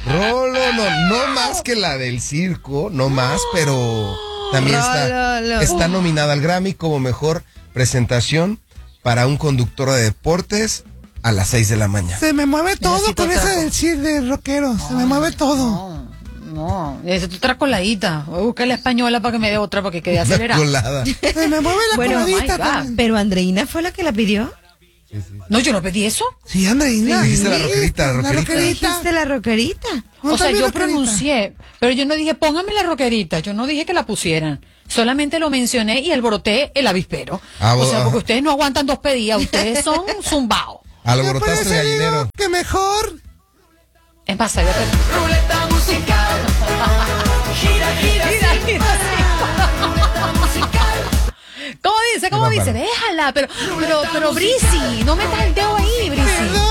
Rolo, no más que la del circo, no más, pero también está nominada al Grammy como mejor presentación para un conductor de deportes a las 6 de la mañana. Se me mueve todo con ese del chip de rockero, se me mueve todo. No, necesito otra coladita. Voy a buscar la española para que me dé otra porque quedé acelerada. Colada. Se me mueve la coladita también. Pero Andreina fue la que la pidió. No, yo no pedí eso. Sí, Andreina. Dijiste la rockerita. Dijiste la rockerita. O sea, yo pronuncié, pero yo no dije, póngame la rockerita. Yo no dije que la pusieran. Solamente lo mencioné y alboroté el avispero. O sea, porque ustedes no aguantan 2 pedidas. Ustedes son zumbaos. Alborotaste el gallinero. ¡Qué mejor! Es más, yo te... Ruleta musical. Gira. ¿Cómo dice? ¿Cómo dice? Déjala, pero Brisi, no metas el dedo ahí, Brisi.